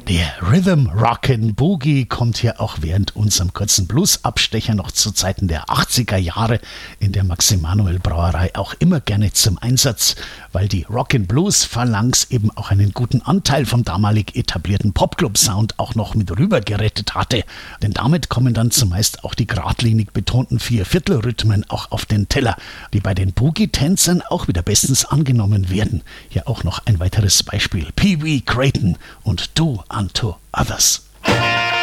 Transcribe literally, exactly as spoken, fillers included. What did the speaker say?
Der Rhythm Rockin' Boogie kommt hier auch während unserem kurzen Blues-Abstecher noch zu Zeiten der achtziger Jahre in der Max-Emanuel-Brauerei auch immer gerne zum Einsatz, weil die Rockin' Blues-Phalanx eben auch einen guten Anteil vom damalig etablierten Popclub-Sound auch noch mit rüber gerettet hatte. Denn damit kommen dann zumeist auch die geradlinig betonten Vierviertelrhythmen auch auf den Teller, die bei den Boogie-Tänzern auch wieder bestens angenommen werden. Hier auch noch ein weiteres Beispiel. Pee Wee Creighton und Do Unto Others.